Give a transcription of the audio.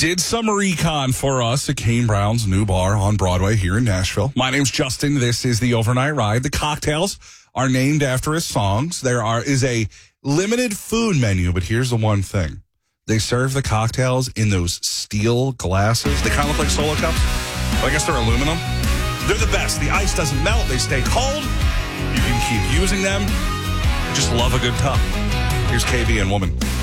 did some recon for us at Kane Brown's new bar on Broadway here in Nashville. My name's Justin. This is the Overnight Ride. The cocktails are named after his songs. There is a limited food menu, but here's the one thing. They serve the cocktails in those steel glasses. They kind of look like Solo cups. I guess they're aluminum. They're the best. The ice doesn't melt. They stay cold. You can keep using them. I just love a good cup. Here's KB and Woman.